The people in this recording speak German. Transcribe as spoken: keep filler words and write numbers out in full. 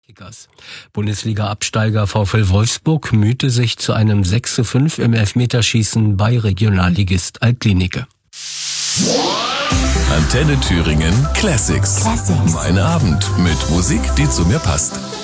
Kickers. Bundesliga-Absteiger VfL Wolfsburg mühte sich zu einem sechs zu fünf im Elfmeterschießen bei Regionalligist Altklinike. Antenne Thüringen Classics. Classics. Mein Abend mit Musik, die zu mir passt.